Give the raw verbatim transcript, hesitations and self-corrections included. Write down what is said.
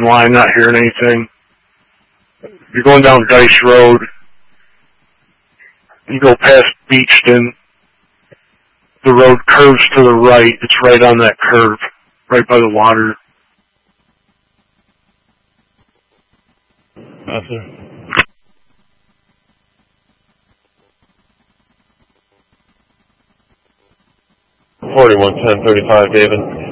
line, not hearing anything. If you're going down Dice Road, you go past Beachton, the road curves to the right. It's right on that curve, right by the water. Awesome. forty-one ten thirty-five, David.